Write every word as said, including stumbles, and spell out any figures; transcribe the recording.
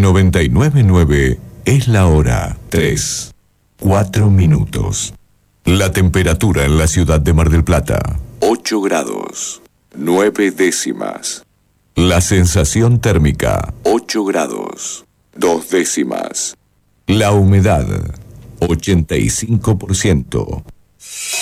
noventa y nueve punto nueve es la hora. Tres, cuatro minutos. La temperatura en la ciudad de Mar del Plata. Ocho grados. Nueve décimas. La sensación térmica. Ocho grados. Dos décimas. La humedad. ochenta y cinco por ciento.